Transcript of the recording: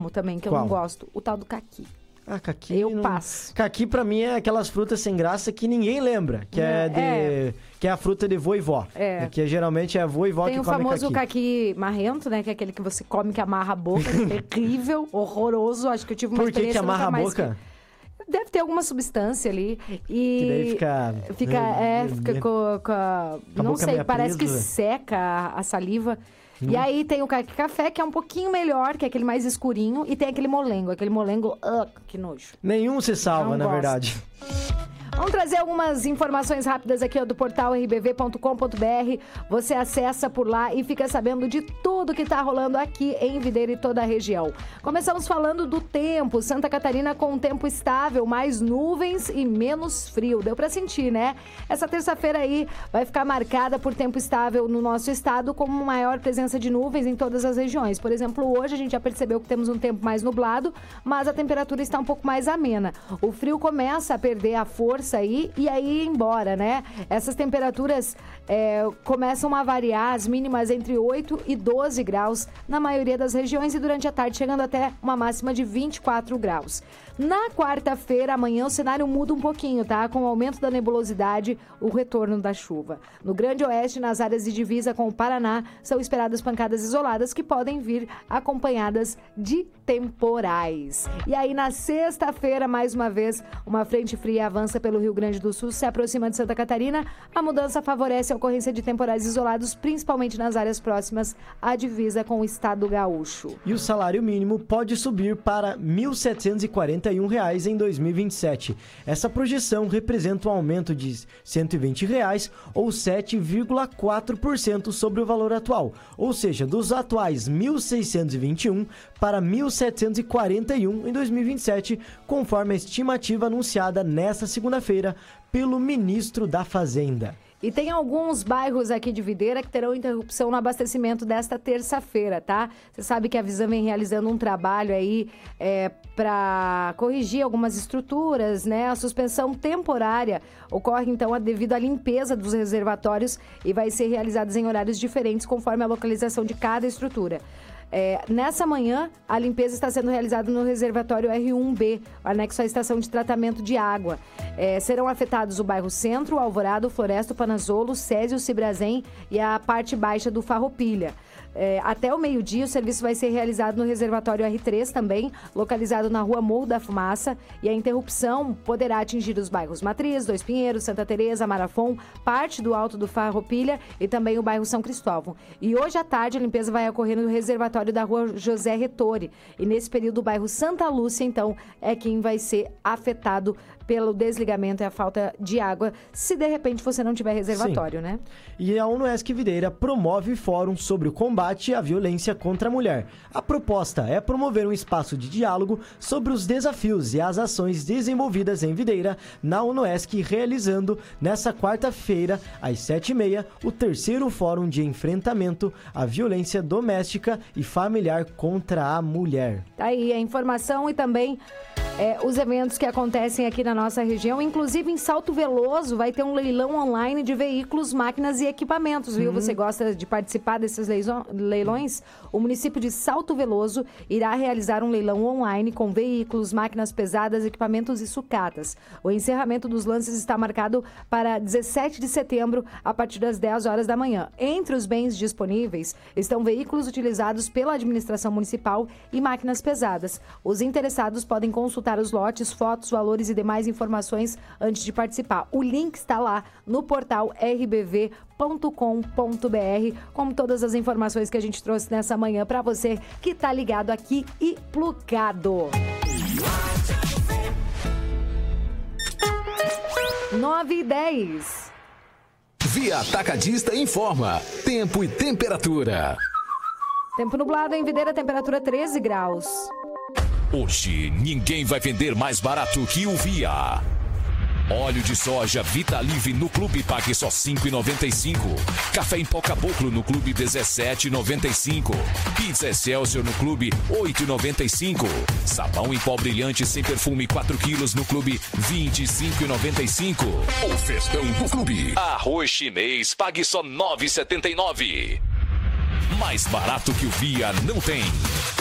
também, que Qual? eu não gosto. O tal do caqui. Caqui... Eu passo. Caqui, pra mim, é aquelas frutas sem graça que ninguém lembra. Que que é a fruta de vô e vó. Que geralmente é vô e vó que come caqui. Tem o famoso caqui marrento, né? Que é aquele que você come que amarra a boca. Terrível, horroroso. Acho que eu tive uma experiência... Por que amarra a boca? Deve ter alguma substância ali. E que daí fica com a... Não sei, parece que seca a saliva. E aí tem o café, que é um pouquinho melhor, que é aquele mais escurinho. E tem aquele molengo. Que nojo. Nenhum se salva, na verdade. Vamos trazer algumas informações rápidas aqui do portal rbv.com.br. Você acessa por lá e fica sabendo de tudo que está rolando aqui em Videira e toda a região. Começamos falando do tempo. Santa Catarina com um tempo estável, mais nuvens e menos frio. Deu para sentir, né? Essa terça-feira aí vai ficar marcada por tempo estável no nosso estado, com maior presença de nuvens em todas as regiões. Por exemplo, hoje a gente já percebeu que temos um tempo mais nublado, mas a temperatura está um pouco mais amena. O frio começa a perder a força aí e aí ir embora, né? Essas temperaturas começam a variar, as mínimas entre 8 e 12 graus na maioria das regiões e durante a tarde chegando até uma máxima de 24 graus. Na quarta-feira, amanhã, o cenário muda um pouquinho, tá? Com o aumento da nebulosidade, o retorno da chuva. No Grande Oeste, nas áreas de divisa com o Paraná, são esperadas pancadas isoladas que podem vir acompanhadas de temporais. E aí, na sexta-feira, mais uma vez, uma frente fria avança pelo Rio Grande do Sul, se aproxima de Santa Catarina. A mudança favorece a ocorrência de temporais isolados, principalmente nas áreas próximas à divisa com o estado gaúcho. E o salário mínimo pode subir para R$ 1.741 em 2027. Essa projeção representa um aumento de R$ 120 ou 7,4% sobre o valor atual, ou seja, dos atuais R$ 1.621 para R$ 1.741 em 2027, conforme a estimativa anunciada nesta segunda-feira pelo ministro da Fazenda. E tem alguns bairros aqui de Videira que terão interrupção no abastecimento desta terça-feira, tá? Você sabe que a Visam vem realizando um trabalho aí para corrigir algumas estruturas, né? A suspensão temporária ocorre, então, devido à limpeza dos reservatórios e vai ser realizada em horários diferentes conforme a localização de cada estrutura. Nessa manhã, a limpeza está sendo realizada no reservatório R1B, anexo à estação de tratamento de água. Serão afetados o bairro Centro, Alvorada, Floresta, Panazolo, Césio, Cibrazen e a parte baixa do Farroupilha. Até o meio-dia, o serviço vai ser realizado no reservatório R3 também, localizado na rua Morro da Fumaça, e a interrupção poderá atingir os bairros Matriz, Dois Pinheiros, Santa Teresa, Marafon, parte do Alto do Farroupilha e também o bairro São Cristóvão. E hoje à tarde a limpeza vai ocorrer no reservatório da rua José Rettore, e nesse período o bairro Santa Lúcia, então, é quem vai ser afetado pelo desligamento e a falta de água, se de repente você não tiver reservatório, né? E a Unoesc Videira promove fórum sobre o combate à violência contra a mulher. A proposta é promover um espaço de diálogo sobre os desafios e as ações desenvolvidas em Videira na Unoesc, realizando nessa quarta-feira, às 7h30, o terceiro fórum de enfrentamento à violência doméstica e familiar contra a mulher. Tá aí a informação e também os eventos que acontecem aqui na nossa região, inclusive em Salto Veloso vai ter um leilão online de veículos, máquinas e equipamentos, viu? Você gosta de participar desses leilões? O município de Salto Veloso irá realizar um leilão online com veículos, máquinas pesadas, equipamentos e sucatas. O encerramento dos lances está marcado para 17 de setembro, a partir das 10 horas da manhã. Entre os bens disponíveis estão veículos utilizados pela administração municipal e máquinas pesadas. Os interessados podem consultar os lotes, fotos, valores e demais informações antes de participar. O link está lá no portal rbv.com.br, como todas as informações que a gente trouxe nessa manhã para você que está ligado aqui e plugado. 9h10. Via Atacadista informa. Tempo e temperatura. Tempo nublado em Videira, temperatura 13 graus. Hoje, ninguém vai vender mais barato que o Via. Óleo de soja Vitalive no Clube pague só R$ 5,95. Café em pó Caboclo no Clube R$ 17,95. Pizza Excelsior no Clube R$ 8,95. Sabão em pó brilhante sem perfume 4 quilos no Clube R$ 25,95. O festão do Clube. Arroz chinês pague só R$ 9,79. Mais barato que o Via não tem.